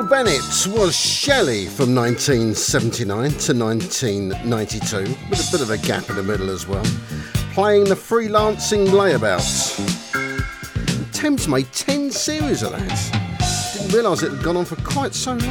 Bennett was Shelley from 1979 to 1992, with a bit of a gap in the middle as well, playing the Freelancing Layabout. Thames made 10 series of that. Didn't realise it had gone on for quite so long.